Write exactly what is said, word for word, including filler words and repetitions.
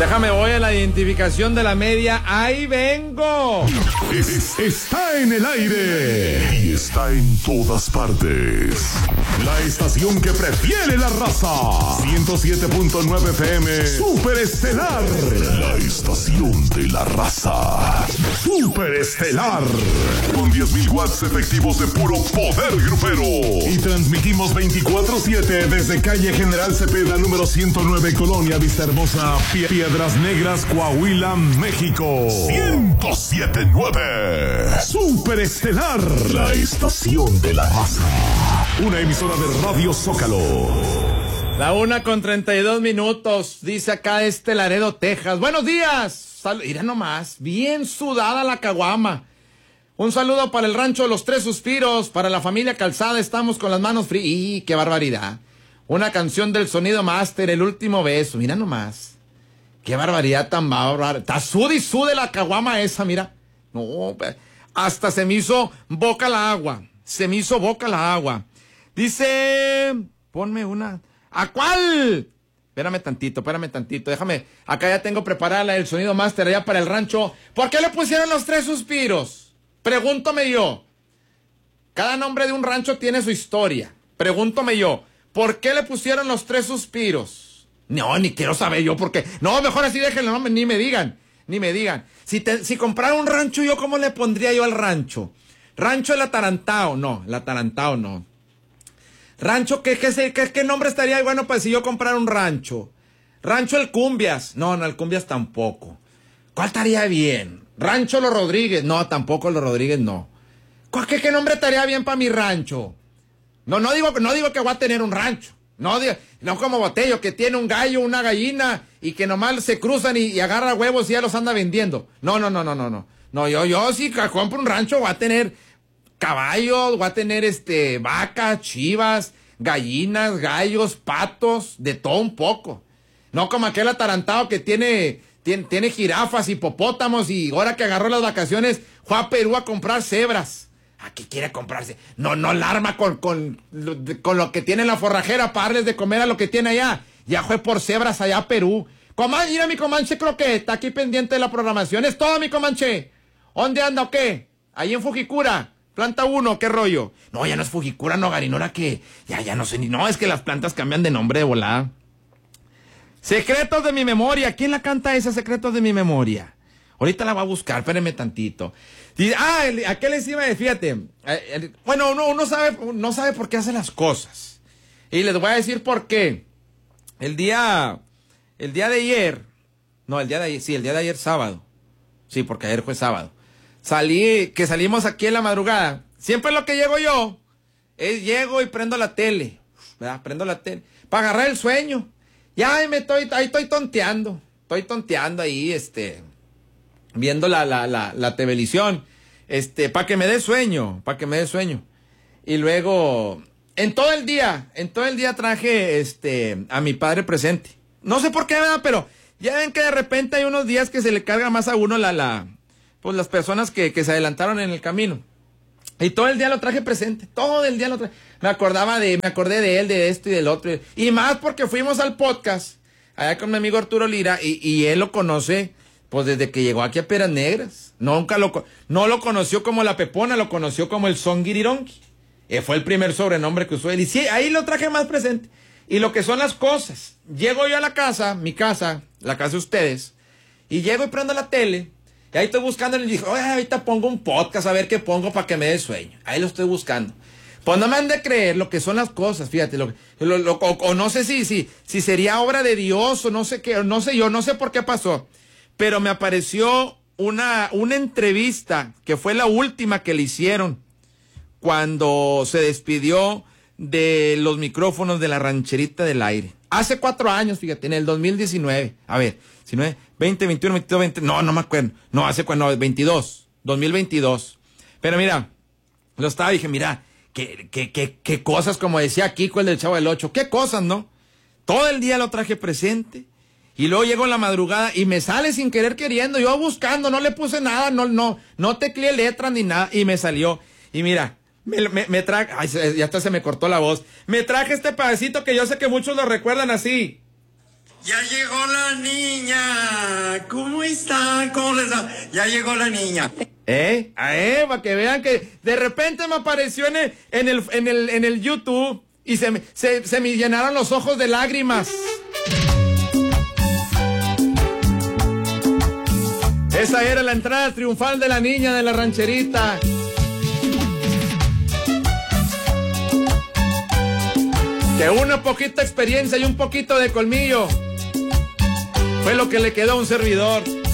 Déjame, voy a la identificación de la media. ¡Ahí vengo! Es, está en el aire y está en todas partes. La estación que prefiere la raza. ciento siete punto nueve F M. Super Estelar. La estación de la raza. Super Estelar. Con diez mil watts efectivos de puro poder grupero. Y transmitimos veinticuatro siete desde calle General Cepeda, número ciento nueve, Colonia Vista Hermosa, Pie Piedras Negras, Coahuila, México. ciento siete punto nueve. Super Estelar. La estación de la raza. Una emisora de Radio Zócalo. La una con treinta y dos minutos, dice acá este Laredo, Texas. Buenos días. Sal Mira nomás, bien sudada la caguama. Un saludo para el rancho de los Tres Suspiros, para la familia Calzada, estamos con las manos frías. ¡Y qué barbaridad! Una canción del Sonido Master, El Último Beso. Mira nomás. Qué barbaridad tan bárbara. Está sude y sude la caguama esa, mira. No, hasta se me hizo boca la agua. Se me hizo boca la agua. Dice, ponme una. ¿A cuál? Espérame tantito, espérame tantito. Déjame, acá ya tengo preparada la del Sonido Master allá para el rancho. ¿Por qué le pusieron los Tres Suspiros? Pregúntome yo. Cada nombre de un rancho tiene su historia. Pregúntame yo. ¿Por qué le pusieron los Tres Suspiros? No, ni quiero saber yo por qué. No, mejor así déjenlo, no, ni me digan. Ni me digan. Si, te, si comprara un rancho, ¿yo cómo le pondría yo al rancho? Rancho el Atarantado. No, el Atarantado no. Rancho, ¿qué, qué, qué, qué nombre estaría bueno para si yo comprara un rancho? Rancho el Cumbias. No, no, el Cumbias tampoco. ¿Cuál estaría bien? Rancho Los Rodríguez. No, tampoco Los Rodríguez, no. ¿Qué, qué nombre estaría bien para mi rancho? No, no digo, no digo que voy a tener un rancho. No, no como Botello, que tiene un gallo, una gallina, y que nomás se cruzan y, y agarra huevos y ya los anda vendiendo. No, no, no, no, no, no. No, yo, yo si compro un rancho voy a tener caballos, voy a tener este vacas, chivas, gallinas, gallos, patos, de todo un poco. No como aquel atarantado que tiene, tiene, tiene jirafas, hipopótamos, y ahora que agarró las vacaciones fue a Perú a comprar cebras. ¿A qué quiere comprarse? No, no la arma con, con, con lo que tiene en la forrajera para darles de comer a lo que tiene allá. Ya fue por cebras allá a Perú. Coman, mira mi Comanche Croquet, está aquí pendiente de la programación. Es todo mi Comanche. ¿Dónde anda o qué? Ahí en Fujikura. Planta uno, ¿qué rollo? No, ya no es Fujikura, no, Garinora, que ya, ya no sé ni... No, es que las plantas cambian de nombre de volada. Secretos de mi memoria. ¿Quién la canta esa, Secretos de mi memoria? Ahorita la voy a buscar, espérenme tantito. Y, ah, el, ¿a qué les iba a decir? Fíjate. Eh, el, bueno, uno, uno sabe, no sabe por qué hace las cosas. Y les voy a decir por qué. El día, el día de ayer, no, el día de ayer, sí, el día de ayer sábado. Sí, porque ayer fue sábado. Salí, que salimos aquí en la madrugada. Siempre lo que llego yo, es llego y prendo la tele. ¿Verdad? Prendo la tele. Para agarrar el sueño. Ya ahí me estoy, ahí estoy tonteando. Estoy tonteando ahí, este... viendo la, la, la, la televisión, este, para que me dé sueño, para que me dé sueño. Y luego, en todo el día, en todo el día traje, este, a mi padre presente. No sé por qué, ¿verdad? Pero ya ven que de repente hay unos días que se le carga más a uno la, la, pues las personas que, que se adelantaron en el camino. Y todo el día lo traje presente, todo el día lo traje. Me acordaba de, me acordé de él, de esto y del otro. Y más porque fuimos al podcast, allá con mi amigo Arturo Lira, y, y él lo conoce, pues desde que llegó aquí a Piedras Negras. Nunca lo, no lo conoció como la Pepona, lo conoció como el Songuirironqui. Eh, fue el primer sobrenombre que usó él. Y sí, ahí lo traje más presente. Y lo que son las cosas. Llego yo a la casa, mi casa, la casa de ustedes, y llego y prendo la tele, y ahí estoy buscando, y le dije, oye, ahorita pongo un podcast, a ver qué pongo para que me dé sueño. Ahí lo estoy buscando. Pues no me han de creer lo que son las cosas, fíjate, lo, lo, lo, o, o no sé si, si, si sería obra de Dios, o no sé qué, no sé yo, no sé por qué pasó. Pero me apareció una, una entrevista que fue la última que le hicieron cuando se despidió de los micrófonos de la Rancherita del Aire. Hace cuatro años, fíjate, en el dos mil diecinueve. A ver, diecinueve, veinte, veintiuno, veintidós, veinte. No, no me acuerdo. No, hace cuando, no, veintidós, dos mil veintidós. Pero mira, lo estaba y dije, mira, qué, qué, qué, qué cosas, como decía Kiko, el del Chavo del Ocho. Qué cosas, ¿no? Todo el día lo traje presente. Y luego llego en la madrugada y me sale sin querer queriendo, yo buscando, no le puse nada, no, no, no tecleé letras ni nada, y me salió. Y mira, me, me, me traje, ay, ya hasta se me cortó la voz, me traje este pedacito que yo sé que muchos lo recuerdan así. Ya llegó la niña. ¿Cómo están? ¿Cómo les va? Ya llegó la niña. ¿Eh? A eh, para que vean que de repente me apareció en el, en el, en el, en el YouTube y se me, se, se me llenaron los ojos de lágrimas. Esa era la entrada triunfal de la niña de la rancherita. Que una poquita experiencia y un poquito de colmillo fue lo que le quedó a un servidor.